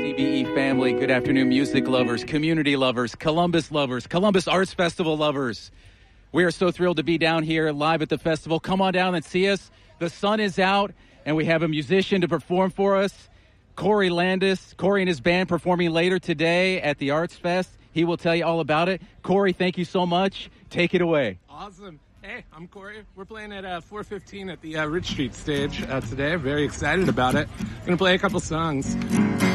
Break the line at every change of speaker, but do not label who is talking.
KCBE family, good afternoon, music lovers, community lovers, Columbus Arts Festival lovers. We are so thrilled to be down here live at the festival. Come on down and see us. The sun is out, and we have a musician to perform for us, Corey Landis. Corey and his band performing later today at the Arts Fest. He will tell you all about it. Corey, thank you so much. Take it away.
Awesome. Hey, I'm Corey. We're playing at 4:15 at the Rich Street stage today. Very excited about it. Going to play a couple songs.